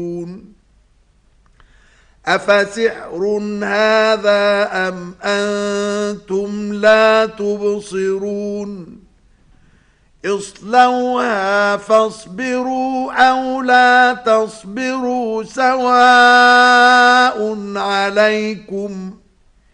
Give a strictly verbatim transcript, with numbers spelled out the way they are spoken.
أفسحر هذا أم أنتم لا تبصرون اصلوها فاصبروا أو لا تصبروا سواء عليكم